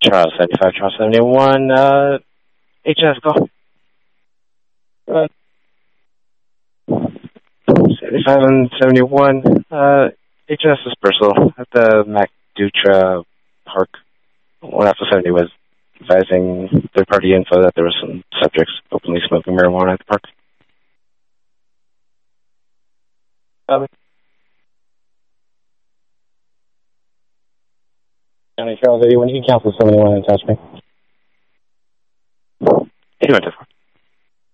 Charles 75, Charles 71, HS, go. 75 and 71, HS dispersal at the MacDutra Park. 1 Alpha 70 was advising third-party info that there was some subjects openly smoking marijuana at the park. Copy. County Charles 81, you can cancel 71 and touch me.